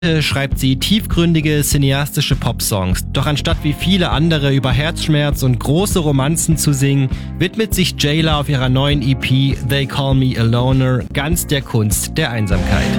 Schreibt sie tiefgründige, cineastische Popsongs. Doch anstatt wie viele andere über Herzschmerz und große Romanzen zu singen, widmet sich Jayla auf ihrer neuen EP They Call Me a Loner ganz der Kunst der Einsamkeit.